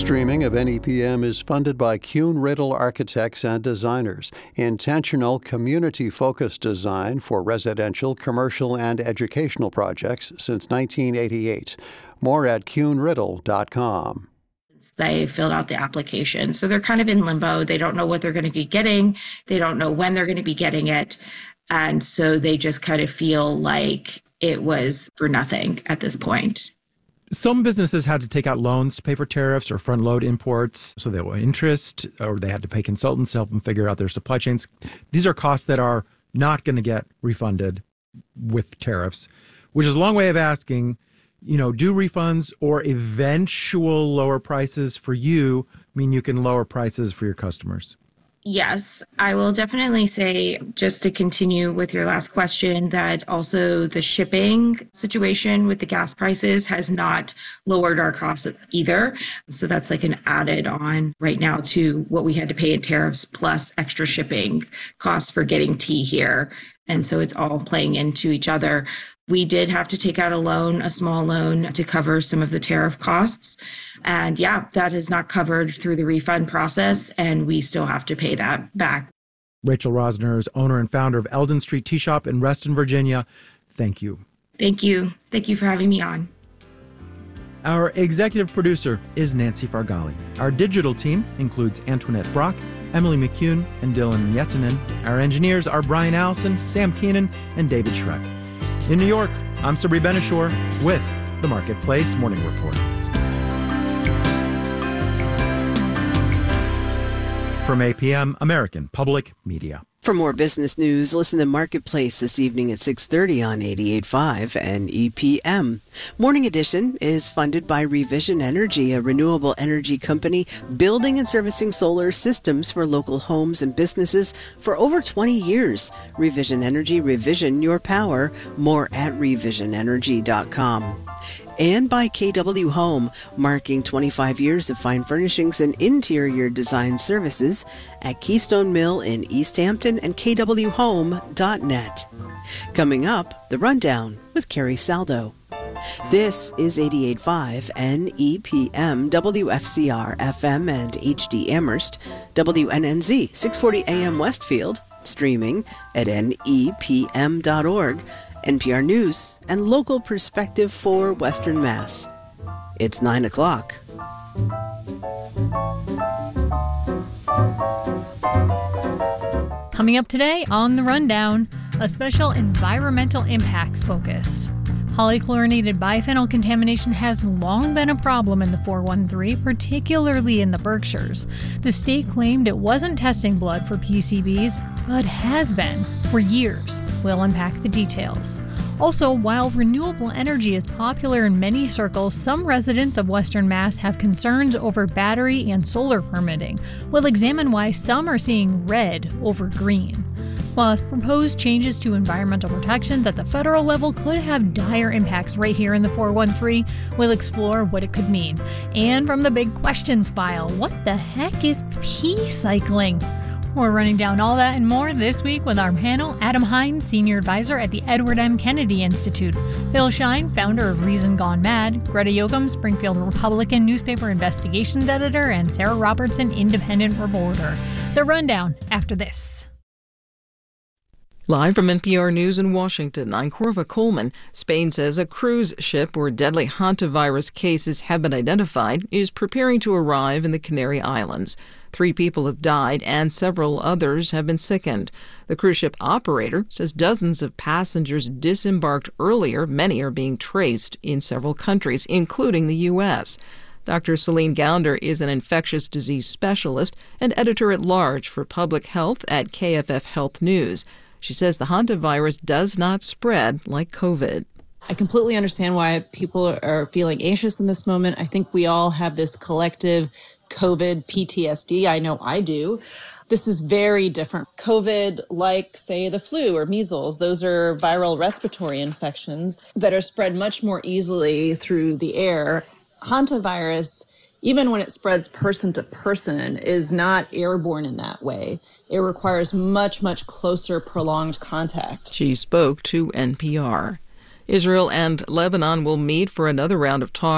Streaming of NEPM is funded by Kuhn-Riddle Architects and Designers, intentional community-focused design for residential, commercial, and educational projects since 1988. More at kuhnriddle.com. They filled out the application, so they're kind of in limbo. They don't know what they're going to be getting. They don't know when they're going to be getting it. And so they just kind of feel like it was for nothing at this point. Some businesses had to take out loans to pay for tariffs or front load imports, so they were interest, or they had to pay consultants to help them figure out their supply chains. These are costs that are not going to get refunded with tariffs, which is a long way of asking, do refunds or eventual lower prices for you mean you can lower prices for your customers? Yes, I will definitely say, just to continue with your last question, that also the shipping situation with the gas prices has not lowered our costs either. So that's like an added on right now to what we had to pay in tariffs plus extra shipping costs for getting tea here. And so it's all playing into each other. We did have to take out a small loan to cover some of the tariff costs. And that is not covered through the refund process, and we still have to pay that back. Rachel Rosner is owner and founder of Eldon Street Tea Shop in Reston, Virginia. Thank you. Thank you. Thank you for having me on. Our executive producer is Nancy Fargali. Our digital team includes Antoinette Brock, Emily McCune, and Dylan Yettinen. Our engineers are Brian Allison, Sam Keenan, and David Schreck. In New York, I'm Sabri Benishore with the Marketplace Morning Report. From APM, American Public Media. For more business news, listen to Marketplace this evening at 6:30 on 88.5 and EPM. Morning Edition is funded by Revision Energy, a renewable energy company building and servicing solar systems for local homes and businesses for over 20 years. Revision Energy, revision your power. More at revisionenergy.com. And by KW Home, marking 25 years of fine furnishings and interior design services at Keystone Mill in East Hampton and kwhome.net. Coming up, The Rundown with Carrie Saldo. This is 88.5 NEPM, WFCR FM and HD Amherst, WNNZ 640 AM Westfield, streaming at nepm.org. NPR News and local perspective for Western Mass. It's 9 o'clock. Coming up today on The Rundown, a special environmental impact focus. Polychlorinated biphenyl contamination has long been a problem in the 413, particularly in the Berkshires. The state claimed it wasn't testing blood for PCBs, but has been for years. We'll unpack the details. Also, while renewable energy is popular in many circles, some residents of Western Mass have concerns over battery and solar permitting. We'll examine why some are seeing red over green. Plus, proposed changes to environmental protections at the federal level could have dire impacts right here in the 413. We'll explore what it could mean. And from the big questions file, what the heck is pea cycling? We're running down all that and more this week with our panel, Adam Hines, Senior Advisor at the Edward M. Kennedy Institute, Bill Shine, founder of Reason Gone Mad, Greta Yoakum, Springfield Republican Newspaper Investigations Editor, and Sarah Robertson, Independent Reporter. The Rundown after this. Live from NPR News in Washington, I'm Corva Coleman. Spain says a cruise ship where deadly hantavirus cases have been identified is preparing to arrive in the Canary Islands. 3 people have died and several others have been sickened. The cruise ship operator says dozens of passengers disembarked earlier. Many are being traced in several countries, including the U.S. Dr. Celine Gounder is an infectious disease specialist and editor-at-large for public health at KFF Health News. She says the hantavirus does not spread like COVID. I completely understand why people are feeling anxious in this moment. I think we all have this collective COVID PTSD. I know I do. This is very different. COVID, like, say, the flu or measles, those are viral respiratory infections that are spread much more easily through the air. Hantavirus, even when it spreads person to person, is not airborne in that way. It requires much, much closer, prolonged contact. She spoke to NPR. Israel and Lebanon will meet for another round of talks